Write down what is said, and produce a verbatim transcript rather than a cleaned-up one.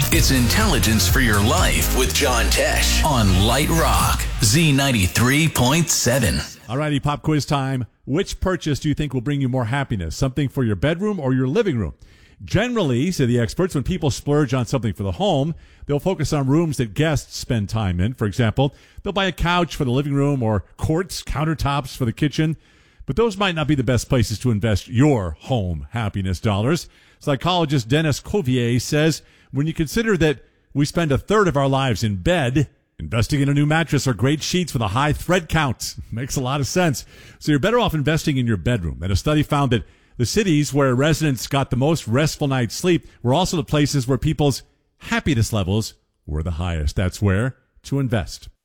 It's intelligence for your life with John Tesh on Light Rock, Z ninety-three point seven. Alrighty, pop quiz time. Which purchase do you think will bring you more happiness? Something for your bedroom or your living room? Generally, say the experts, when people splurge on something for the home, they'll focus on rooms that guests spend time in. For example, they'll buy a couch for the living room or quartz countertops for the kitchen. But those might not be the best places to invest your home happiness dollars. Psychologist Dennis Covier says when you consider that we spend a third of our lives in bed, investing in a new mattress or great sheets with a high thread count makes a lot of sense. So you're better off investing in your bedroom. And a study found that the cities where residents got the most restful night's sleep were also the places where people's happiness levels were the highest. That's where to invest.